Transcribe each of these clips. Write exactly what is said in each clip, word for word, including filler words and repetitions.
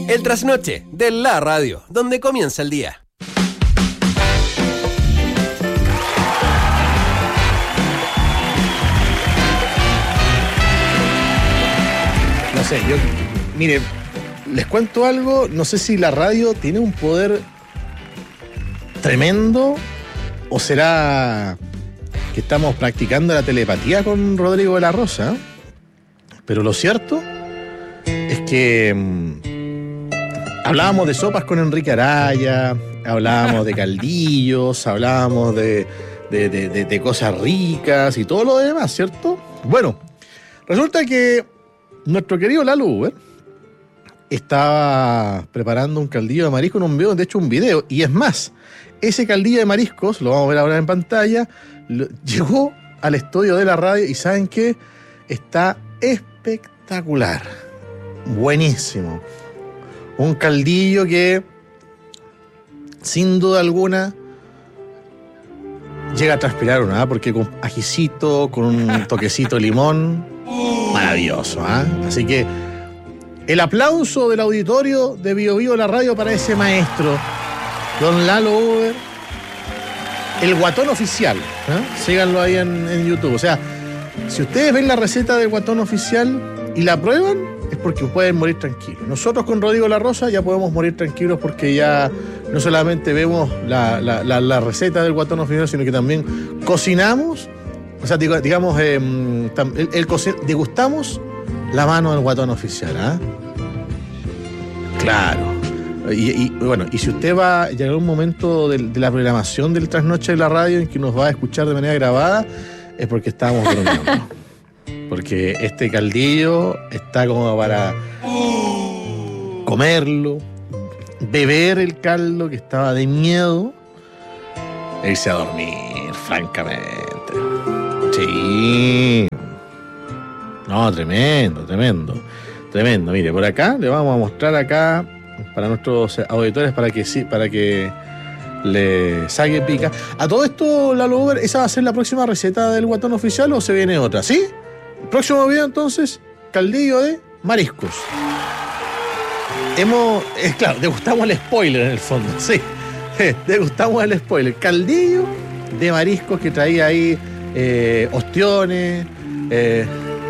El trasnoche de la radio, donde comienza el día. No sé, yo, mire, les cuento algo, no sé si la radio tiene un poder tremendo o será que estamos practicando la telepatía con Rodrigo de la Rosa, pero lo cierto es que mmm, hablábamos de sopas con Enrique Araya, hablábamos de caldillos, hablábamos de, de, de, de, de cosas ricas y todo lo demás, ¿cierto? Bueno, resulta que nuestro querido Lalo Uber estaba preparando un caldillo de marisco en un video, de hecho un video, y es más, ese caldillo de mariscos, lo vamos a ver ahora en pantalla, lo, llegó al estudio de la radio y ¿saben qué? Está espectacular, buenísimo, un caldillo que sin duda alguna llega a transpirar una, ¿eh? Porque con ajicito, con un toquecito de limón, maravilloso, ¿eh? Así que el aplauso del auditorio de Bio Bio la radio para ese maestro, don Lalo Uber, el guatón oficial, ¿eh? Síganlo ahí en, en YouTube. O sea, si ustedes ven la receta del guatón oficial y la prueban, es porque pueden morir tranquilos. Nosotros con Rodrigo La Rosa ya podemos morir tranquilos porque ya no solamente vemos la, la, la, la receta del guatón oficial, sino que también cocinamos, o sea, digamos, eh, el, el cocin- degustamos la mano del guatón oficial, ¿ah? ¿eh? Claro. Y, y bueno, y si usted va a llegar a un momento de, de la programación del Trasnoche de la radio en que nos va a escuchar de manera grabada, es porque estábamos bromeando. Porque este caldillo está como para comerlo, beber el caldo que estaba de miedo e irse a dormir, francamente. Sí. No, tremendo, tremendo. Tremendo. Mire, por acá le vamos a mostrar acá para nuestros auditores para que sí, para que le saque pica. A todo esto, Lalo Uber, ¿esa va a ser la próxima receta del guatón oficial o se viene otra? ¿Sí? El próximo video entonces, caldillo de mariscos. Hemos, es claro, degustamos el spoiler en el fondo, sí. Degustamos el spoiler. Caldillo de mariscos que traía ahí eh, ostiones. Eh,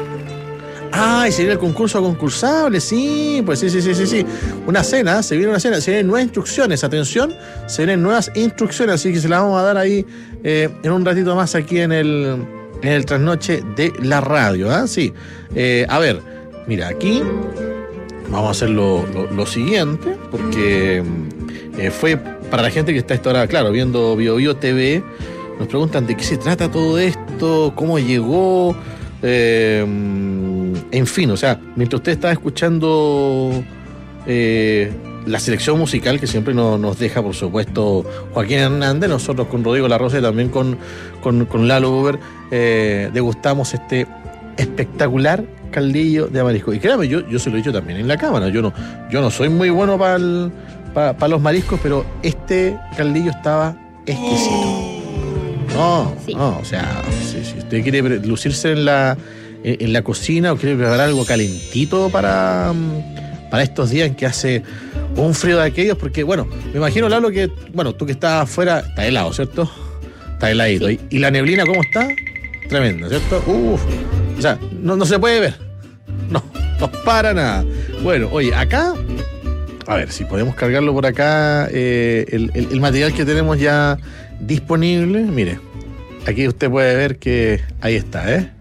ah, y se viene el concurso concursable, sí, pues sí, sí, sí, sí, sí. Una cena, se viene una cena, se vienen nuevas instrucciones, atención, se vienen nuevas instrucciones, así que se las vamos a dar ahí eh, en un ratito más aquí en el, en el trasnoche de la radio, ¿ah? ¿eh? Sí. Eh, a ver, mira, aquí vamos a hacer lo, lo, lo siguiente, porque eh, fue para la gente que está a esta hora, claro, viendo Bio Bio T V, nos preguntan de qué se trata todo esto, cómo llegó, eh, en fin, o sea, mientras usted está escuchando eh, la selección musical que siempre nos, nos deja, por supuesto, Joaquín Hernández, nosotros con Rodrigo La Rosa y también con, con, con Lalo Uber, eh, degustamos este espectacular caldillo de marisco. Y créame, yo, yo se lo he dicho también en la cámara, yo no, yo no soy muy bueno para pa, pa los mariscos, pero este caldillo estaba exquisito. No, sí. no, o sea, si, si usted quiere lucirse en la, en, en la cocina o quiere preparar algo calentito para, para estos días en que hace un frío de aquellos, porque, bueno, me imagino, Lalo, que, bueno, tú que estás afuera, está helado, ¿cierto? Está heladito. Sí. ¿Y, y la neblina cómo está? Tremenda, ¿cierto? Uf, o sea, no, no se puede ver. No, no para nada. Bueno, oye, acá, a ver, si podemos cargarlo por acá, eh, el, el, el material que tenemos ya disponible, mire, aquí usted puede ver que ahí está, ¿eh?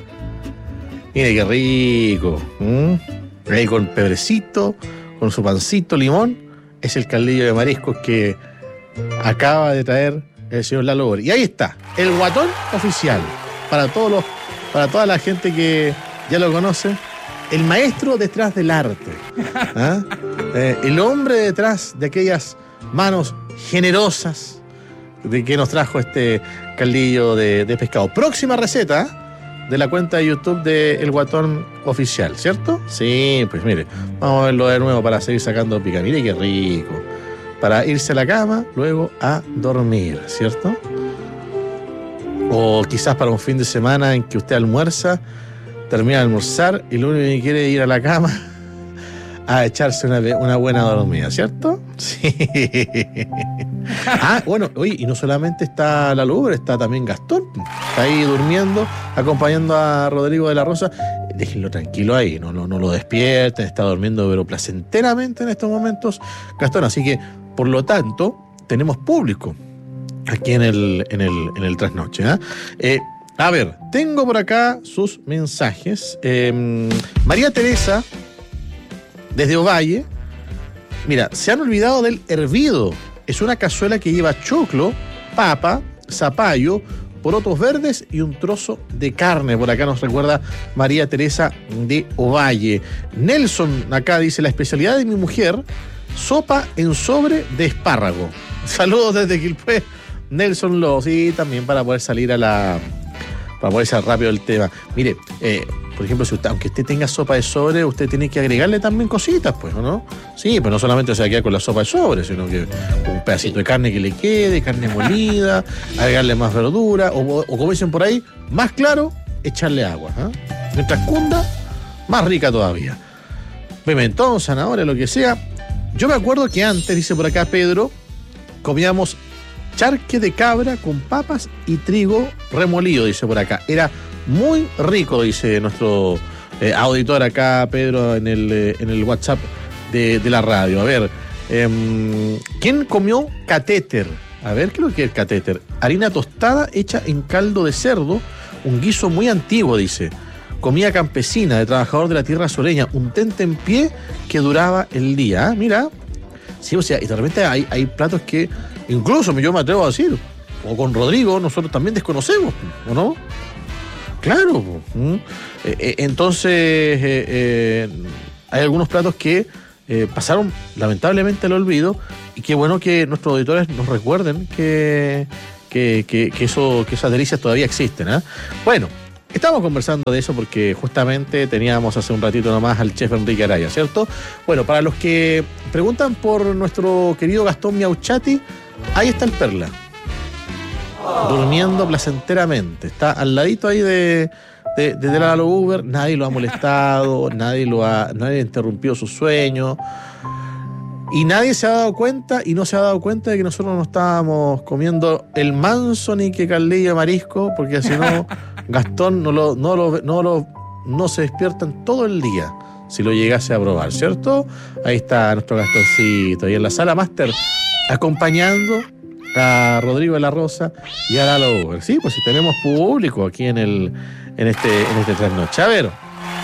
Mire qué rico. ¿Mm? Ahí con pebrecito, con su pancito, limón, es el caldillo de mariscos que acaba de traer el señor Lalo Uber. Y ahí está, el guatón oficial, para todos los, para toda la gente que ya lo conoce, el maestro detrás del arte, ¿ah? eh, el hombre detrás de aquellas manos generosas de que nos trajo este caldillo de, de pescado. Próxima receta de la cuenta de YouTube de El Guatón Oficial, ¿cierto? Sí, pues mire, vamos a verlo de nuevo para seguir sacando pica. Mire qué rico. Para irse a la cama, luego a dormir, ¿cierto? O quizás para un fin de semana en que usted almuerza, termina de almorzar y lo único que quiere es ir a la cama a echarse una, una buena dormida, ¿cierto? Sí. Ah, bueno, oye, y no solamente está la Luber, está también Gastón. Está ahí durmiendo, acompañando a Rodrigo de la Rosa. Déjenlo tranquilo ahí, no, no, no lo despierten, está durmiendo pero placenteramente en estos momentos Gastón. Así que, por lo tanto, tenemos público aquí en el, en el, en el trasnoche, ¿eh? Eh, a ver, tengo por acá sus mensajes. Eh, María Teresa, desde Ovalle. Mira, se han olvidado del hervido. Es una cazuela que lleva choclo, papa, zapallo, porotos verdes y un trozo de carne. Por acá nos recuerda María Teresa de Ovalle. Nelson acá dice, la especialidad de mi mujer, sopa en sobre de espárrago. Saludos desde Quilpué, Nelson Lo. Sí, también para poder salir a la... para poder ser rápido el tema. Mire, eh, por ejemplo, si usted, aunque usted tenga sopa de sobre, usted tiene que agregarle también cositas, pues, ¿o no? Sí, pero no solamente se va a quedar con la sopa de sobre, sino que un pedacito de carne que le quede, carne molida, agregarle más verdura, o, o como dicen por ahí, más claro, echarle agua. ¿eh? Mientras cunda, más rica todavía. Pimentón, zanahoria, lo que sea. Yo me acuerdo que antes, dice por acá Pedro, comíamos charque de cabra con papas y trigo remolido, dice por acá. Era muy rico, dice nuestro eh, auditor acá, Pedro, en el, eh, en el WhatsApp de, de la radio. A ver, eh, ¿quién comió catéter? A ver, ¿qué es lo que es catéter? Harina tostada hecha en caldo de cerdo, un guiso muy antiguo, dice. Comida campesina de trabajador de la tierra sureña, un tente en pie que duraba el día. ¿eh? Mira, sí, o sea, y de repente hay, hay platos que incluso yo me atrevo a decir, o con Rodrigo, nosotros también desconocemos, ¿o no? Claro. ¿Mm? Eh, entonces, eh, eh, hay algunos platos que eh, pasaron lamentablemente al olvido y qué bueno que nuestros auditores nos recuerden que, que, que, que, eso, que esas delicias todavía existen. ¿eh? Bueno, estamos conversando de eso porque justamente teníamos hace un ratito nomás al chef Enrique Araya, ¿cierto? Bueno, para los que preguntan por nuestro querido Gastón Miauchati, ahí está el Perla. Durmiendo placenteramente. Está al ladito ahí de, de, de, de la Uber. Nadie lo ha molestado, nadie lo ha, nadie ha interrumpido su sueño. Y nadie se ha dado cuenta, y no se ha dado cuenta de que nosotros no estábamos comiendo el manso ni que caldillo de marisco, porque si no, Gastón no lo, no lo, no lo, no se despiertan todo el día si lo llegase a probar, ¿cierto? Ahí está nuestro Gastoncito, ahí en la sala máster, acompañando a Rodrigo de la Rosa y a Lalo Uber. Sí, pues si tenemos público aquí en el en este en este trasnoche. A ver,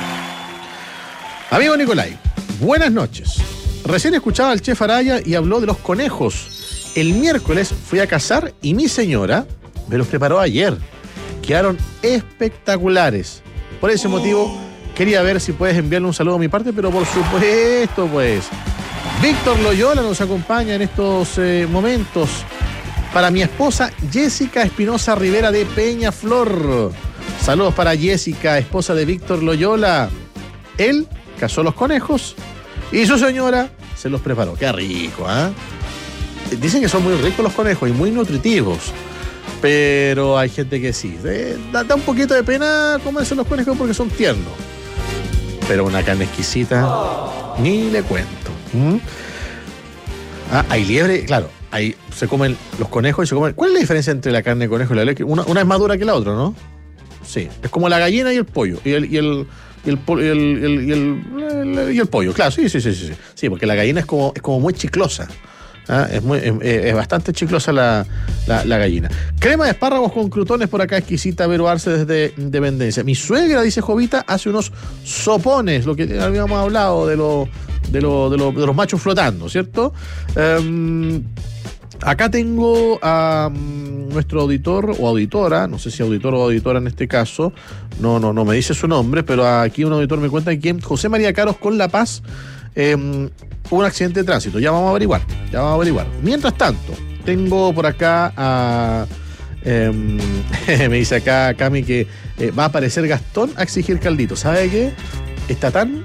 amigo Nicolai, buenas noches. Recién escuchaba al chef Araya y habló de los conejos. El miércoles fui a cazar y mi señora me los preparó ayer. Quedaron espectaculares. Por ese motivo quería ver si puedes enviarle un saludo a mi parte, pero por supuesto, pues Víctor Loyola nos acompaña en estos eh, momentos. Para mi esposa Jessica Espinosa Rivera de Peñaflor. Saludos para Jessica, esposa de Víctor Loyola. Él cazó los conejos y su señora se los preparó. Qué rico, ¿eh? Dicen que son muy ricos los conejos y muy nutritivos. Pero hay gente que sí. Eh, da, da un poquito de pena comerse los conejos porque son tiernos. Pero una carne exquisita, ni le cuento. ¿Mm? Ah, hay liebre, claro. Ahí se comen los conejos y se comen... ¿Cuál es la diferencia entre la carne de conejo y la liebre? Una, una es más dura que la otra, ¿no? Sí. Es como la gallina y el pollo. Y el... Y el Y el, y, el, y, el, y, el, y el pollo, claro, sí, sí, sí, sí. Sí, porque la gallina es como, es como muy chiclosa. ¿Ah? Es, muy, es, es bastante chiclosa la, la, la gallina. Crema de espárragos con crutones por acá, exquisita. Vero Arce desde Dependencia. Mi suegra, dice Jovita, hace unos sopones, lo que habíamos hablado de, lo, de, lo, de, lo, de los machos flotando, ¿cierto? Um, acá tengo a um, nuestro auditor o auditora, no sé si auditor o auditora en este caso, no, no, no me dice su nombre, pero aquí un auditor me cuenta que José María Caros con La Paz eh, hubo un accidente de tránsito. Ya vamos a averiguar, ya vamos a averiguar. Mientras tanto, tengo por acá a... Eh, me dice acá Cami que eh, va a aparecer Gastón a exigir caldito. ¿Sabe qué? Está tan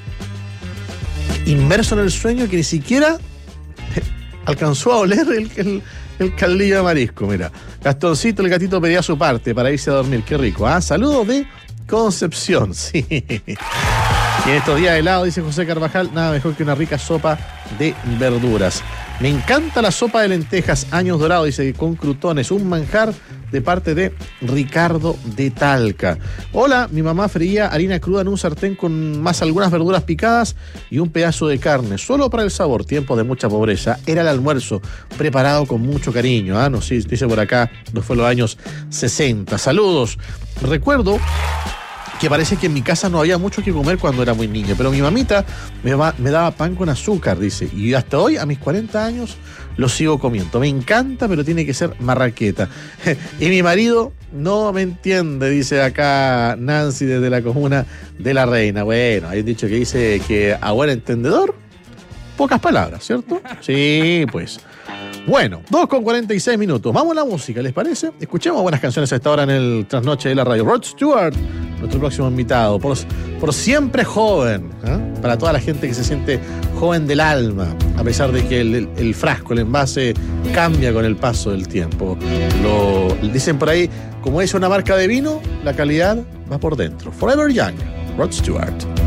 inmerso en el sueño que ni siquiera alcanzó a oler el, el, el caldillo de marisco. Mira, Gastoncito, el gatito, pedía su parte para irse a dormir. Qué rico, ¿ah? ¿eh? Saludos de Concepción, sí. Y en estos días helados, dice José Carvajal, nada mejor que una rica sopa de verduras. Me encanta la sopa de lentejas, años dorados, dice, con crutones, un manjar de parte de Ricardo de Talca. Hola, mi mamá freía harina cruda en un sartén con más algunas verduras picadas y un pedazo de carne, solo para el sabor, tiempo de mucha pobreza. Era el almuerzo, preparado con mucho cariño. Ah, no, sí, dice por acá, no fue los años sesenta. Saludos. Recuerdo que parece que en mi casa no había mucho que comer cuando era muy niño, pero mi mamita me, va, me daba pan con azúcar, dice, y hasta hoy, a mis cuarenta años, lo sigo comiendo. Me encanta, pero tiene que ser marraqueta. Y mi marido no me entiende, dice acá Nancy desde la comuna de La Reina. Bueno, hay un dicho que dice que a buen entendedor, pocas palabras, ¿cierto? Sí, pues. Bueno, dos con cuarenta y seis minutos. Vamos a la música, ¿les parece? Escuchemos buenas canciones a esta hora en el Trasnoche de la Radio. Rod Stewart, nuestro próximo invitado, por, por siempre joven, ¿eh? Para toda la gente que se siente joven del alma, a pesar de que el, el, el frasco, el envase, cambia con el paso del tiempo. Lo dicen por ahí, como es una marca de vino, la calidad va por dentro. Forever Young, Rod Stewart.